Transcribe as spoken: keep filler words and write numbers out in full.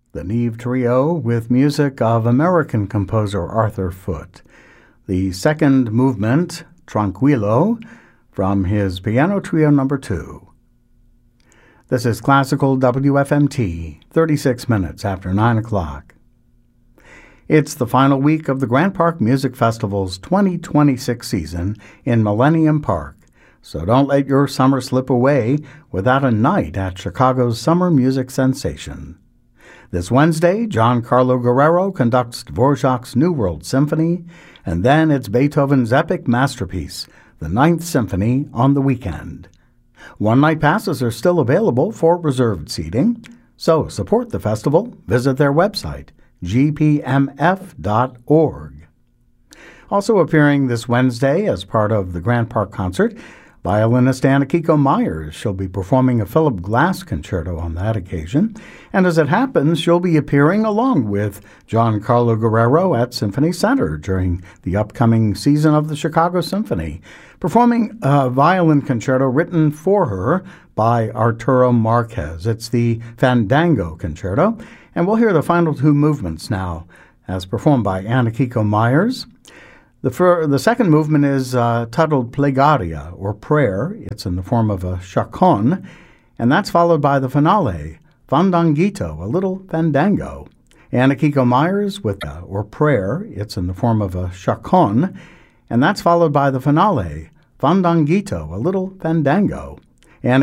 the Neve Trio with music of American composer Arthur Foote. The second movement, Tranquillo, from his Piano Trio number two. This is Classical W F M T, thirty-six minutes after nine o'clock. It's the final week of the Grant Park Music Festival's twenty twenty-six season in Millennium Park, so don't let your summer slip away without a night at Chicago's summer music sensation. This Wednesday, Giancarlo Guerrero conducts Dvorak's New World Symphony, and then it's Beethoven's epic masterpiece, the Ninth Symphony, on the weekend. One-night passes are still available for reserved seating, so support the festival. Visit their website, g p m f dot org. Also appearing this Wednesday as part of the Grant Park concert, violinist Anna-Kiko Myers. She'll be performing a Philip Glass concerto on that occasion, and as it happens, she'll be appearing along with Giancarlo Guerrero at Symphony Center during the upcoming season of the Chicago Symphony, performing a violin concerto written for her by Arturo Marquez. It's the Fandango Concerto, and we'll hear the final two movements now, as performed by Anna-Kiko Myers. The, fir- the second movement is uh, titled Plegaria, or Prayer. It's in the form of a chaconne, and that's followed by the finale, Fandanguito, a little fandango. Anna-Kiko Myers with uh, or Prayer. It's in the form of a chaconne, and that's followed by the finale, Fandanguito, a little fandango.